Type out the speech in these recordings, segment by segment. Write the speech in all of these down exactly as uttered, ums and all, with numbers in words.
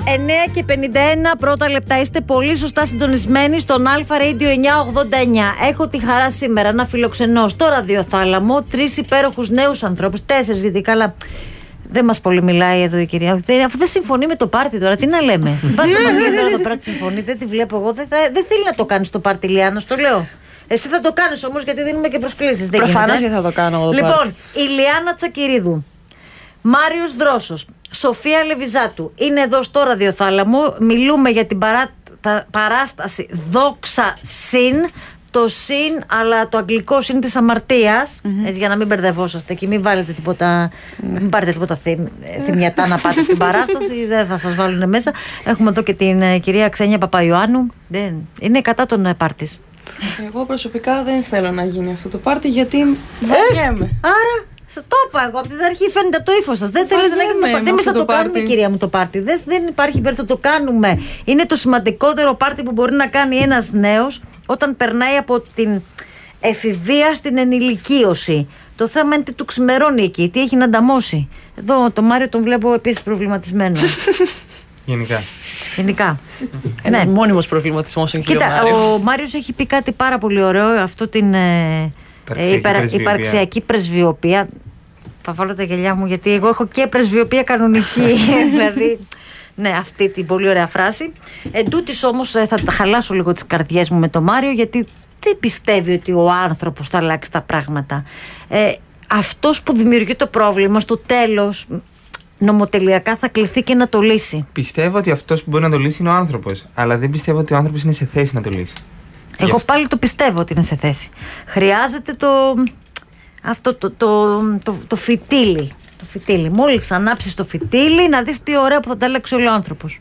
εννέα και πενήντα ένα πρώτα λεπτά. Είστε πολύ σωστά συντονισμένοι στον Αλφα Radio εννιακόσια ογδόντα εννέα. Έχω τη χαρά σήμερα να φιλοξενώ στο ραδιοθάλαμο τρεις υπέροχους νέους ανθρώπους. Τέσσερις, γιατί καλά. Δεν μας πολύ μιλάει εδώ η κυρία. Αφού δεν συμφωνεί με το πάρτι τώρα, τι να λέμε. Πάτε μας λέει τώρα εδώ πέρα, συμφωνεί. Δεν τη βλέπω εγώ. Δεν, θα, δεν θέλει να το κάνει το πάρτι, Λιάννα, στο λέω. Εσύ θα το κάνεις όμως, γιατί δίνουμε και προσκλήσεις. Προφανώς και θα το κάνω εγώ. Λοιπόν, η Λιάννα Τσακυρίδου, Μάριος Δρόσος, Σοφία Λεβιζάτου είναι εδώ στο ραδιοθάλαμο. Μιλούμε για την παρά, τα, παράσταση Δόξα Συν. Το συν, αλλά το αγγλικό συν της αμαρτίας, mm-hmm. έτσι, για να μην μπερδευόσαστε και μην βάλετε τίποτα, mm-hmm. μην πάρετε τίποτα θυμ, θυμιατά να πάτε στην παράσταση, δεν θα σας βάλουν μέσα. Έχουμε εδώ και την uh, κυρία Ξένια Παπαϊωάννου. Δεν, είναι κατά των uh, πάρτις. Εγώ προσωπικά δεν θέλω να γίνει αυτό το πάρτι, γιατί βαριέμαι. Ε, άρα, σας το είπα εγώ από την αρχή, φαίνεται από το ύφος σας. Δεν θέλετε να γίνει το πάρτι. Εμείς θα το, το κάνουμε, κυρία μου, το πάρτι. Δεν, δεν υπάρχει υπέρ, θα το κάνουμε. Είναι το σημαντικότερο πάρτι που μπορεί να κάνει ένας νέος όταν περνάει από την εφηβεία στην ενηλικίωση. Το θέμα είναι τι του ξημερώνει εκεί, τι έχει να ανταμώσει. Εδώ το Μάριο τον βλέπω επίσης προβληματισμένο. Γενικά. Γενικά. Ένας ναι. μόνιμος προβληματισμός είναι, κύριο Κοίτα, Μάριο. ο Μάριος έχει πει κάτι πάρα πολύ ωραίο, αυτό την ε, υπαρξιακή, υπερα, πρεσβειοποία. υπαρξιακή πρεσβειοποία. Θα βάλω τα γελιά μου, γιατί εγώ έχω και πρεσβειοποία κανονική. Δηλαδή, ναι, αυτή την πολύ ωραία φράση. Εν τούτης όμως θα τα χαλάσω λίγο τις καρδιές μου με τον Μάριο, γιατί δεν πιστεύει ότι ο άνθρωπος θα αλλάξει τα πράγματα. Ε, αυτός που δημιουργεί το πρόβλημα στο τέλος νομοτελειακά θα κληθεί και να το λύσει. Πιστεύω ότι αυτός που μπορεί να το λύσει είναι ο άνθρωπος, αλλά δεν πιστεύω ότι ο άνθρωπος είναι σε θέση να το λύσει. Εγώ πάλι το πιστεύω ότι είναι σε θέση. Χρειάζεται το, αυτό το, το, το, το, το φυτίλι. Το φυτίλι. Μόλις ανάψεις το φυτίλι, να δεις τι ωραία που θα τα αλλάξει όλο ο άνθρωπος.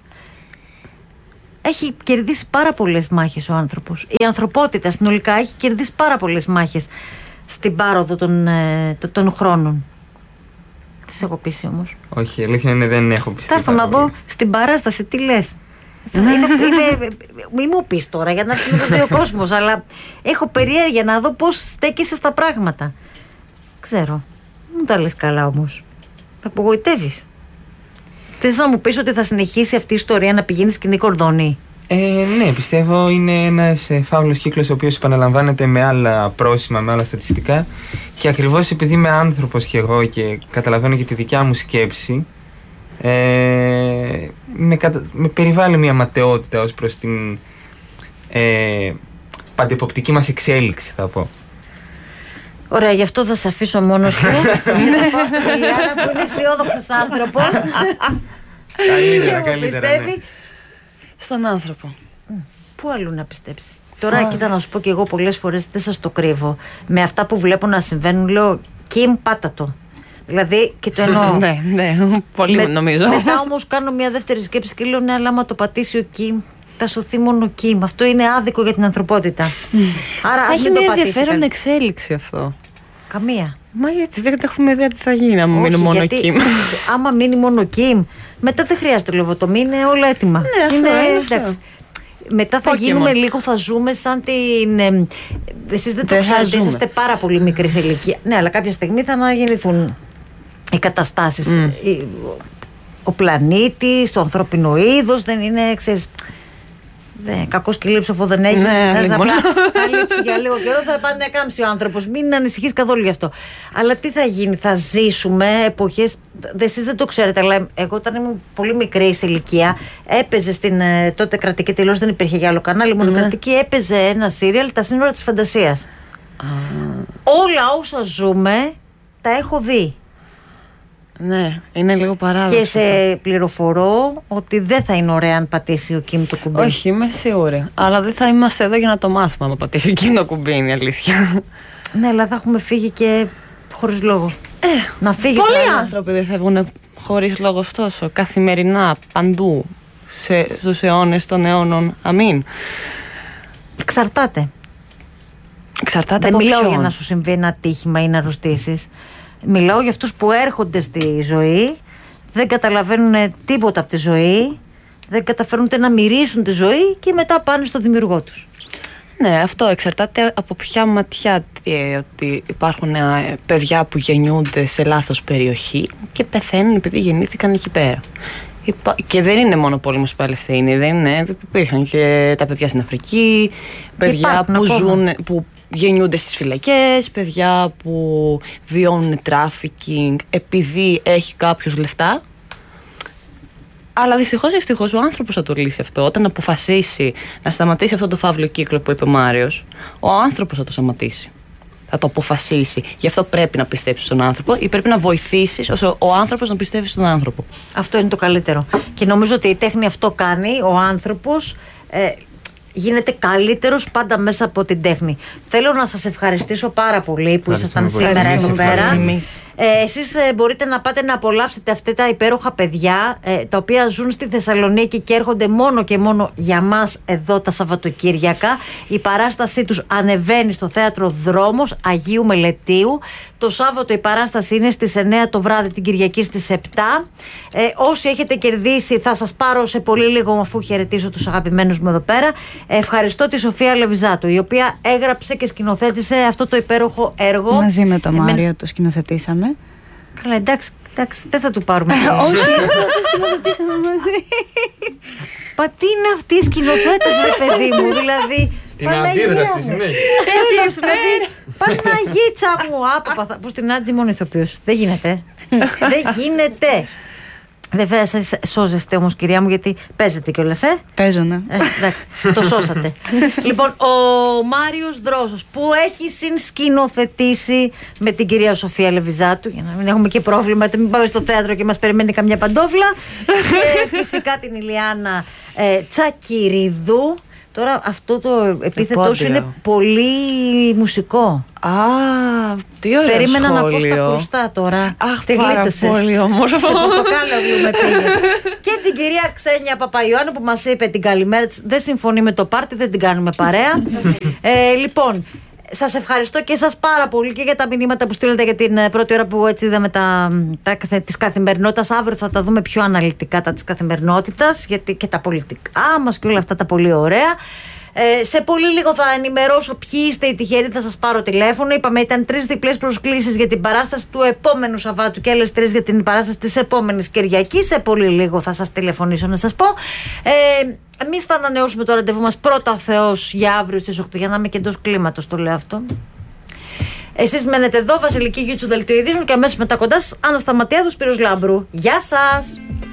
Έχει κερδίσει πάρα πολλές μάχες ο άνθρωπος. Η ανθρωπότητα συνολικά έχει κερδίσει πάρα πολλές μάχες στην πάροδο των, των, των χρόνων. Τις έχω πείσει όμως. Όχι, η αλήθεια είναι δεν έχω πιστεί. Θα έρθω να δω στην παράσταση τι λες. Μη μου πεις τώρα για να έρθει να το δει ο κόσμος, αλλά έχω περιέργεια να δω πώς στέκεσαι στα πράγματα. Ξέρω. Μου τα λες καλά όμως. Με απογοητεύεις. Θες να μου πεις ότι θα συνεχίσει αυτή η ιστορία να πηγαίνει σκηνή κορδόνη? Ε, ναι, πιστεύω είναι ένας ε, φαύλος κύκλος ο οποίος επαναλαμβάνεται με άλλα πρόσημα, με άλλα στατιστικά, και ακριβώς επειδή είμαι άνθρωπος και εγώ και καταλαβαίνω και τη δικιά μου σκέψη, ε, με, κατα... με περιβάλλει μια ματαιότητα ως προς την ε, παντεποπτική μας εξέλιξη, θα πω. Ωραία, γι' αυτό θα σε αφήσω μόνος σου και θα πάω στην Λιάννα που είναι αισιόδοξος άνθρωπος. Καλύτερα, καλύτερα, ναι. Στον άνθρωπο. Πού αλλού να πιστέψεις? Τώρα, oh. κοίτα να σου πω και εγώ πολλές φορές, δεν σας το κρύβω. Με αυτά που βλέπω να συμβαίνουν, λέω Κιμ, πάτα το. Δηλαδή, και το εννοώ. Ναι, ναι, πολύ με, νομίζω. Μετά όμως κάνω μια δεύτερη σκέψη και λέω, ναι, αλλά άμα το πατήσει ο Κιμ, θα σωθεί μόνο ο Κιμ. Αυτό είναι άδικο για την ανθρωπότητα. Άρα, ας μην το πατήσει. Έχει ενδιαφέρον εξέλιξη αυτό. Καμία. Μα γιατί δεν έχουμε ιδέα τι θα γίνει άμα μείνει μόνο ο Κιμ. Άμα μείνει μόνο ο Κιμ, μετά δεν χρειάζεται λογοτομή, είναι όλα έτοιμα. Ναι, αυτό, είναι, αυτό. εντάξει. Μετά θα Pokemon. γίνουμε λίγο, θα ζούμε σαν την. Ε, εσείς δεν το ξέρετε, είσαστε πάρα πολύ μικρή σε ηλικία. Ναι, αλλά κάποια στιγμή θα αναγεννηθούν οι καταστάσεις. Mm. Ο πλανήτης, το ανθρώπινο είδος δεν είναι, ξέρεις. Ναι, κακός και λείψοφο δεν έχει. Ναι, θα, απλά, θα λείψει για λίγο καιρό, θα πάνε να κάμψει ο άνθρωπος. Μην ανησυχείς καθόλου γι' αυτό. Αλλά τι θα γίνει, θα ζήσουμε εποχές. Εσείς δεν το ξέρετε, αλλά εγώ όταν ήμουν πολύ μικρή σε ηλικία, έπαιζε στην τότε κρατική τηλεόραση, δεν υπήρχε για άλλο κανάλι, μονοκρατική, mm. έπαιζε ένα σύριαλ, Τα σύνορα της φαντασίας. Ah. Όλα όσα ζούμε, τα έχω δει. Ναι, είναι λίγο παράδοξο. Και σε πληροφορώ ότι δεν θα είναι ωραία αν πατήσει ο Κιμ το κουμπί. Όχι, είμαι σίγουρη. Αλλά δεν θα είμαστε εδώ για να το μάθουμε αν πατήσει ο Κιμ το κουμπί, είναι η αλήθεια. Ναι, αλλά θα έχουμε φύγει και χωρίς λόγο. Ε, να φύγεις. Πολλοί να... άνθρωποι δεν φεύγουν χωρίς λόγο, ωστόσο, καθημερινά, παντού, σε, στους αιώνες των αιώνων. Αμήν. Εξαρτάται. Εξαρτάται δεν από μιλάω ποιον. για να σου συμβεί ένα ατύχημα ή να αρρωστήσεις. Μιλάω για αυτούς που έρχονται στη ζωή, δεν καταλαβαίνουν τίποτα από τη ζωή, δεν καταφέρουν ούτε να μυρίσουν τη ζωή και μετά πάνε στο δημιουργό τους. Ναι, αυτό εξαρτάται από ποια ματιά, ότι υπάρχουν παιδιά που γεννιούνται σε λάθος περιοχή και πεθαίνουν επειδή γεννήθηκαν εκεί πέρα. Υπά... Και δεν είναι μόνο πόλεμος στην Παλαιστίνη, δεν είναι. Υπήρχαν και τα παιδιά στην Αφρική, παιδιά που, ζουν, που γεννιούνται στις φυλακές, παιδιά που βιώνουν τράφικινγκ επειδή έχει κάποιος λεφτά. Αλλά δυστυχώς ή ευτυχώς ο άνθρωπος θα το λύσει αυτό. Όταν αποφασίσει να σταματήσει αυτό το φαύλο κύκλο που είπε ο Μάριος, ο άνθρωπος θα το σταματήσει. Θα το αποφασίσει. Γι' αυτό πρέπει να πιστέψεις στον άνθρωπο ή πρέπει να βοηθήσεις ώστε ο άνθρωπος να πιστεύει στον άνθρωπο. Αυτό είναι το καλύτερο. Και νομίζω ότι η τέχνη αυτό κάνει. Ο άνθρωπος ε, γίνεται καλύτερος πάντα μέσα από την τέχνη. Θέλω να σας ευχαριστήσω πάρα πολύ που ήσασταν σήμερα εδώ πέρα. Ε, εσείς ε, μπορείτε να πάτε να απολαύσετε αυτά τα υπέροχα παιδιά ε, τα οποία ζουν στη Θεσσαλονίκη και έρχονται μόνο και μόνο για μας εδώ τα Σαββατοκύριακα. Η παράστασή τους ανεβαίνει στο θέατρο Δρόμος Αγίου Μελετίου. Το Σάββατο η παράσταση είναι στις εννιά το βράδυ, την Κυριακή στις επτά. Ε, όσοι έχετε κερδίσει θα σας πάρω σε πολύ λίγο αφού χαιρετήσω τους αγαπημένους μου εδώ πέρα. Ε, ευχαριστώ τη Σοφία Λεβιζάτου, η οποία έγραψε και σκηνοθέτησε αυτό το υπέροχο έργο. Μαζί με τον ε, Μάριο με... το σκηνοθετήσαμε. Καλά, εντάξει, εντάξει, δεν θα του πάρουμε. Όχι, το σκηνοθετήσαμε μαζί. Πα τι είναι αυτοί οι σκηνοθέτες, ρε παιδί μου, δηλαδή. Στην αντίδραση συνέχεια. Τέλος, δηλαδή. Παναγίτσα μου, άπαπα. Που στην Άτζη μόνο ηθοποιός. Δεν γίνεται. Δεν γίνεται. Βέβαια, σας σώζεστε όμως, κυρία μου, γιατί παίζετε κιόλας, ε. Παίζω, ναι. Ε, εντάξει, το σώσατε. Λοιπόν, ο Μάριος Δρόσος που έχει συνσκηνοθετήσει με την κυρία Σοφία Λεβιζάτου, για να μην έχουμε και πρόβλημα, μην πάμε στο θέατρο και μας περιμένει καμιά παντόφλα. Και φυσικά την Ηλιάνα ε, Τσακυρίδου. Τώρα αυτό το επίθετό σου είναι πολύ μουσικό. Α, τι ωραίο Περίμενα σχόλιο. να πω στα ακουστά τώρα. Αχ, Τι πάρα γλίτωσες. πολύ όμορφο. Σε πορτοκάλο με πήγες. Και την κυρία Ξένια Παπαϊωάννου που μας είπε την καλημέρα της. Δεν συμφωνεί με το πάρτι, δεν την κάνουμε παρέα. ε, λοιπόν, σας ευχαριστώ και εσάς πάρα πολύ και για τα μηνύματα που στείλετε για την πρώτη ώρα που έτσι είδαμε τα, τα, της καθημερινότητας. Αύριο θα τα δούμε πιο αναλυτικά τα της καθημερινότητας, γιατί και τα πολιτικά μας και όλα αυτά τα πολύ ωραία. Ε, σε πολύ λίγο θα ενημερώσω ποιοι είστε οι τυχεροί, θα σας πάρω τηλέφωνο. Είπαμε ήταν τρεις διπλές προσκλήσεις για την παράσταση του επόμενου Σαββάτου και άλλες τρεις για την παράσταση της επόμενης Κυριακής. Σε πολύ λίγο θα σας τηλεφωνήσω να σας πω. Ε, εμείς θα ανανεώσουμε το ραντεβού μας πρώτα ο Θεός για αύριο στις οκτώ, για να είμαι και εντός κλίματος, το λέω αυτό. Εσείς μένετε εδώ, Βασιλική Γιούτσου Δελτίου Ειδήσεων, και αμέσως μετά κοντά σας Άννα Σταματιάδου, Σπύρος Λάμπρου. Γεια σας!